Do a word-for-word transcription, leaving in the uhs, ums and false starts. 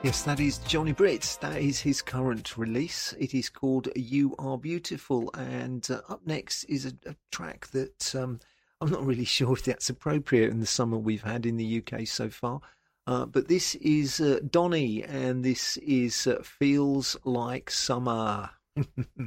Yes, that is Johnny Britt. That is his current release. It is called You Are Beautiful. And uh, up next is a, a track that um, I'm not really sure if that's appropriate in the summer we've had in the U K so far. Uh, but this is uh, Donny, and this is uh, Feels Like Summer.